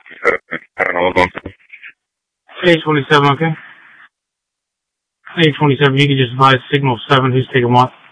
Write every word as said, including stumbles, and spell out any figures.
I don't know what's going on. eight twenty-seven, okay. eight twenty-seven, you can just advise signal seven, who's taking what?